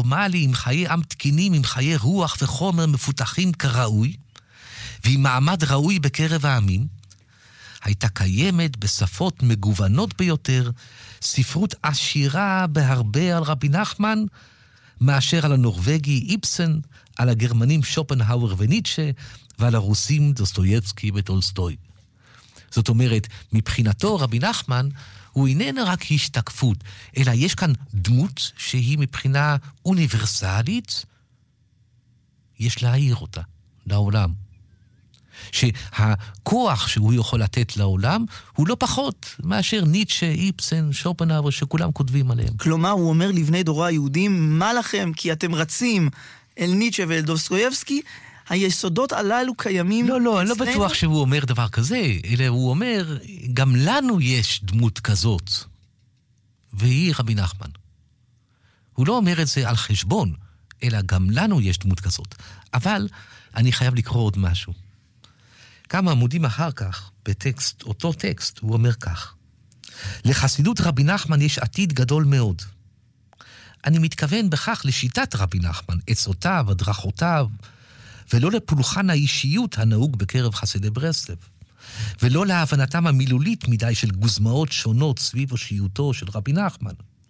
נורמלי, עם חיי עם תקינים, עם חיי רוח וחומר מפותחים כראוי, ועם מעמד ראוי בקרב העמים, הייתה קיימת בשפות מגוונות ביותר, ספרות עשירה בהרבה על רבי נחמן, מאשר על הנורווגי איבסן, על הגרמנים שופנהאואר וניטשה, ועל הרוסים דוסטויבסקי וטולסטוי. זאת אומרת, מבחינתו רבי נחמן הוא איננה רק השתקפות, אלא יש כאן דמות שהיא מבחינה אוניברסלית, יש להעיר אותה לעולם. שהכוח שהוא יכול לתת לעולם הוא לא פחות מאשר ניטשה, איבסן, שופנהאואר, שכולם כותבים עליהם. כלומר, הוא אומר לבני דורו היהודים, מה לכם? כי אתם רצים אל ניטשה ואל דוסטויבסקי, היסודות הללו קיימים לא, אני לא בטוח שהוא אומר דבר כזה, אלא הוא אומר, גם לנו יש דמות כזאת, והיא רבי נחמן. הוא לא אומר את זה על חשבון, אלא גם לנו יש דמות כזאת. אבל אני חייב לקרוא עוד משהו. כמה עמודים אחר כך, בטקסט, אותו טקסט, הוא אומר כך. לחסידות רבי נחמן יש עתיד גדול מאוד. אני מתכוון בכך לשיטת רבי נחמן, עצותיו, הדרכותיו, ולא לפולחן האישיות הנהוג בקרב חסידי ברסלב, ולא להבנתם המילולית מדי של גוזמאות שונות סביב אישיותו של רבי נחמן.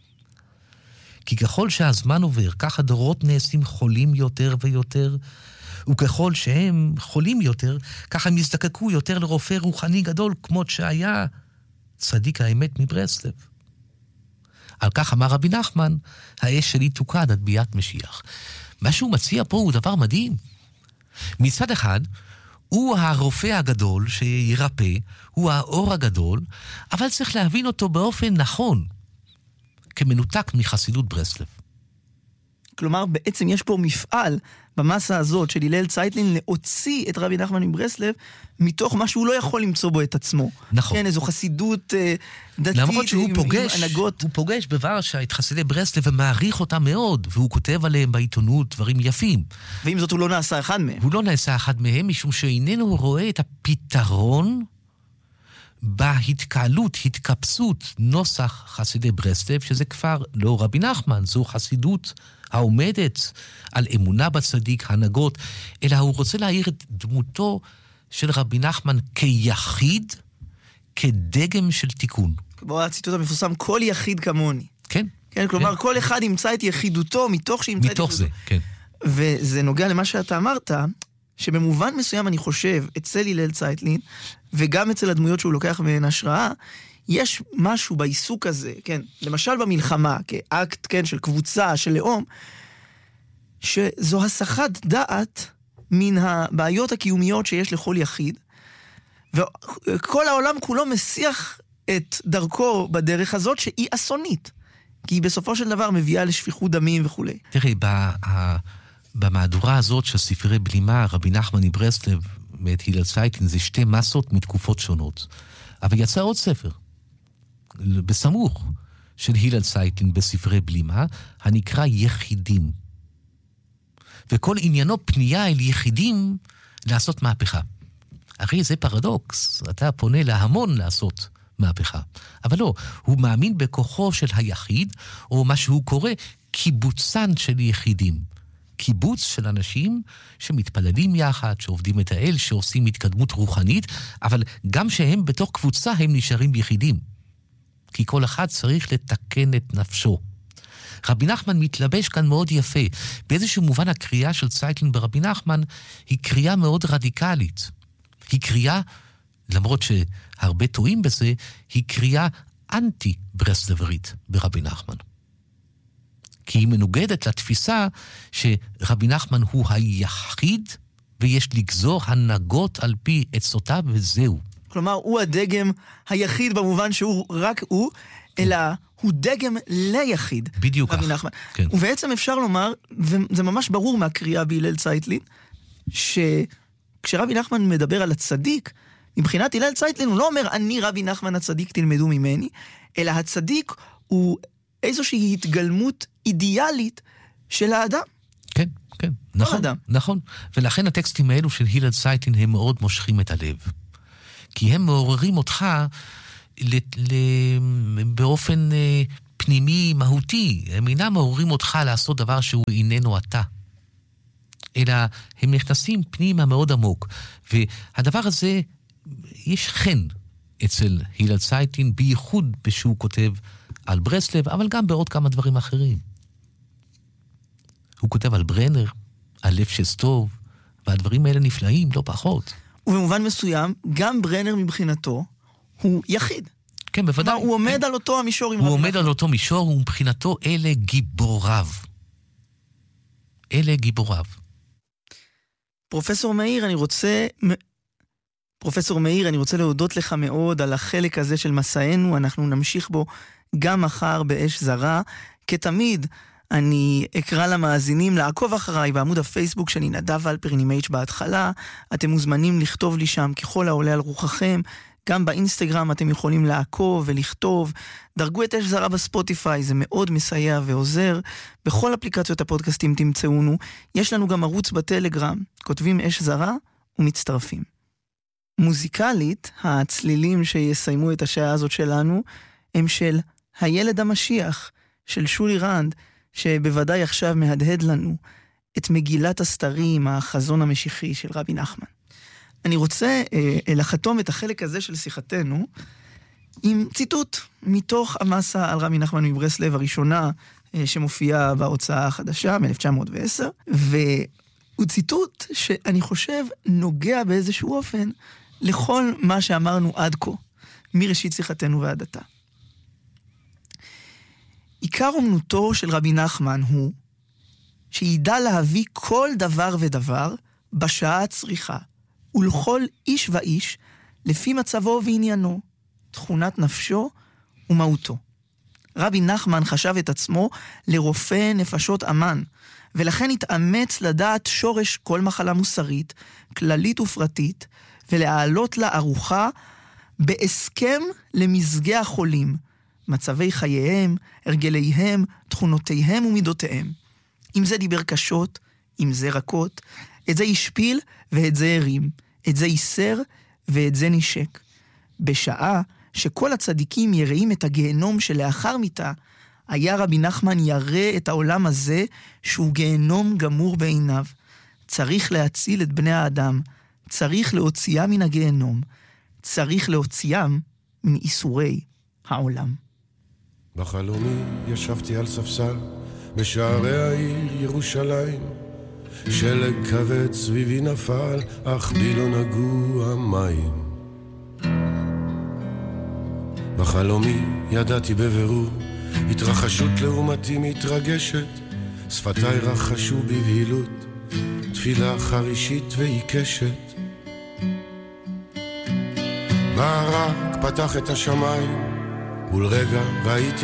כי ככל שהזמן עובר, כך הדורות נעשים חולים יותר ויותר, וככל שהם חולים יותר, כך הם יזדקקו יותר לרופא רוחני גדול, כמו שהיה צדיק האמת מברסלב. על כך אמר רבי נחמן, האש שלי תוקד עד ביאת משיח. מה שהוא מציע פה הוא דבר מדהים. מצד אחד, הוא הרופא הגדול שירפא, הוא האור הגדול, אבל צריך להבין אותו באופן נכון, כמנותק מחסידות ברסלב. כלומר, בעצם יש פה מפעל במסה הזאת של הלל צייטלין להוציא את רבי נחמן מברסלב מתוך מה שהוא לא יכול למצוא בו את עצמו. נכון. כן, איזו חסידות דתית. למרות שהוא פוגש בוורשה את חסידי ברסלב ומעריך אותם מאוד, והוא כותב עליהם בעיתונות דברים יפים. ועם זאת הוא לא נעשה אחד מהם. הוא לא נעשה אחד מהם, משום שאיננו רואה את הפתרון בהתקהלות, התקפסות נוסח חסידי ברסלב, שזה כבר לא רבי נחמן, זו חסידות העומדת על אמונה בצדיק, הנהגות, אלא הוא רוצה להעיר את דמותו של רבי נחמן כיחיד, כדגם של תיקון. כמו הציטוט המפורסם, כל יחיד כמוני. כן. כן, כלומר, כל אחד ימצא את יחידותו מתוך שימצא את יחידותו. מתוך זה, כן. וזה נוגע למה שאתה אמרת, שבמובן מסוים אני חושב, אצל הלל צייטלין, וגם אצל הדמויות שהוא לוקח מהן השראה, יש משהו בעיסוק הזה, כן, למשל במלחמה, כאקט, כן, של קבוצה, של לאום, שזו הסחת דעת מן הבעיות הקיומיות שיש לכל יחיד, וכל העולם כולו מסיח את דרכו בדרך הזאת שהיא אסונית, כי היא בסופו של דבר מביאה לשפיכות דמים וכו'. תראי, במהדורה הזאת של ספרי בלימה, רבי נחמן מברסלב ואת הלל צייטלין, זה שתי מסות מתקופות שונות. אבל יצא עוד ספר, בסמוך, של הלל צייטלין בספרי בלימה, הנקרא יחידים. וכל עניינו פנייה אל יחידים לעשות מהפכה. הרי זה פרדוקס, אתה פונה להמון לעשות מהפכה. אבל לא, הוא מאמין בכוחו של היחיד, או מה שהוא קורא קיבוצן של יחידים. קיבוץ של אנשים שמתפללים יחד, שעובדים את האל, שעושים התקדמות רוחנית, אבל גם שהם בתוך קבוצה הם נשארים יחידים. כי כל אחד צריך לתקן את נפשו. רבי נחמן מתלבש כאן מאוד יפה. באיזשהו מובן הקריאה של צייטלין ברבי נחמן היא קריאה מאוד רדיקלית. היא קריאה, למרות שהרבה טועים בזה, היא קריאה אנטי ברסלברית ברבי נחמן. כי היא מנוגדת לתפיסה שרבי נחמן הוא היחיד, ויש לגזור הנהגות על פי עצותיו וזהו. כלומר, הוא הדגם היחיד במובן שהוא רק הוא, אלא הוא דגם ליחיד. בדיוק כך. כן. ובעצם אפשר לומר, וזה ממש ברור מהקריאה בהלל צייטלין, שכשרבי נחמן מדבר על הצדיק, מבחינת הלל צייטלין הוא לא אומר, אני רבי נחמן הצדיק תלמדו ממני, אלא הצדיק הוא איזושהי התגלמות אידיאלית של האדם. כן, כן, נכון, נכון. ולכן הטקסטים האלו של הלל צייטלין הם מאוד מושכים את הלב. כי הם מעוררים אותך באופן פנימי מהותי, הם אינם מעוררים אותך לעשות דבר שהוא איננו אתה. אלא הם נכנסים פנימה מאוד עמוק. והדבר הזה, יש חן אצל הלל צייטלין, בייחוד שהוא כותב על ברסלב, אבל גם בעוד כמה דברים אחרים. הוא כותב על ברנר, על לב שסטוב, והדברים האלה נפלאים, לא פחות. ובמובן מסוים, גם ברנר מבחינתו הוא יחיד. כן, בוודאי. הוא עומד על אותו המישור. הוא עומד על אותו מישור, ומבחינתו אלה גיבוריו. אלה גיבוריו. פרופסור מאיר, אני רוצה להודות לך מאוד על החלק הזה של מסענו, אנחנו נמשיך בו גם מחר באש זרה. כתמיד, אני אקרא למאזינים לעקוב אחריי בעמוד הפייסבוק שאני נדב אלפרין עם H בהתחלה. אתם מוזמנים לכתוב לי שם ככל העולה על רוחכם. גם באינסטגרם אתם יכולים לעקוב ולכתוב. דרגו את אש זרה בספוטיפיי, זה מאוד מסייע ועוזר. בכל אפליקציות הפודקאסטים תמצאונו. יש לנו גם ערוץ בטלגרם, כותבים אש זרה ומצטרפים. מוזיקלית, הצלילים שיסיימו את השעה הזאת שלנו, הם של הילד המשיח, של שולי רנד, שבוודאי עכשיו מהדהד לנו את מגילת הסתרים, החזון המשיחי של רבי נחמן. אני רוצה לחתום את החלק הזה של שיחתנו עם ציטוט מתוך המסה על רבי נחמן מברסלב הראשונה שמופיעה בהוצאה החדשה מ-1910, והוא ציטוט שאני חושב נוגע באיזשהו אופן לכל מה שאמרנו עד כה, מראשית שיחתנו ועד עתה. עיקר אומנותו של רבי נחמן הוא שידע להביא כל דבר ודבר בשעה הצריכה, ולכל איש ואיש לפי מצבו ועניינו, תכונת נפשו ומהותו. רבי נחמן חשב את עצמו לרופא נפשות אמן, ולכן התאמץ לדעת שורש כל מחלה מוסרית, כללית ופרטית, ולהעלות לה ארוחה בהסכם למזגי החולים, מצבי חייהם, הרגליהם, תכונותיהם ומידותיהם. עם זה דיבר קשות, עם זה רכות, את זה השפיל ואת זה הרים, את זה ייסר ואת זה נשק. בשעה שכל הצדיקים יראים את הגיהנום שלאחר מיתה, היה רבי נחמן ירא את העולם הזה שהוא גיהנום גמור בעיניו. צריך להציל את בני האדם, צריך להוציאם מן הגיהנום, צריך להוציאם מן איסורי העולם. בחלומי ישבתי על ספסל בשערי העיר ירושלים, שלג כבד סביבי נפל, אך בי לא נגעו המים. בחלומי ידעתי בבירור, התרחשות לעומתי מתרגשת, שפתיי רחשו בבהילות, תפילה חרישית ועיקשת. ברק פתח את השמיים, ולרגע ראיתי